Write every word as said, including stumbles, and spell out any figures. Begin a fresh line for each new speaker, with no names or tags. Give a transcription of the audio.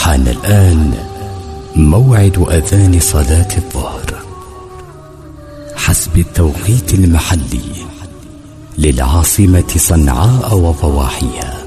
حان الآن موعد أذان صلاة الظهر حسب التوقيت المحلي للعاصمة صنعاء وضواحيها.